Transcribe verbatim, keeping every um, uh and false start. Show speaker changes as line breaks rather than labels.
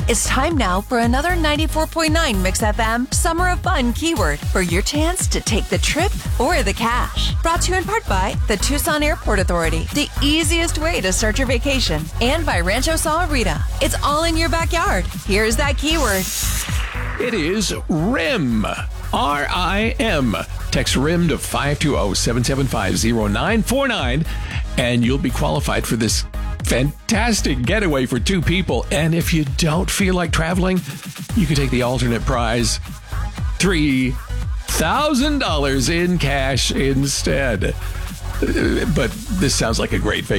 It's time now for another ninety-four point nine Mix F M Summer of Fun keyword for your chance to take the trip or the cash. Brought to you in part by the Tucson Airport Authority, the easiest way to start your vacation, and by Rancho Sal Rita. It's all in your backyard. Here's that keyword.
It is R I M. R I M. Text R I M to five two zero, seven seven five, zero nine four nine, and you'll be qualified for this fantastic getaway for two people. And if you don't feel like traveling, you can take the alternate prize, three thousand dollars in cash instead. But this sounds like a great vacation.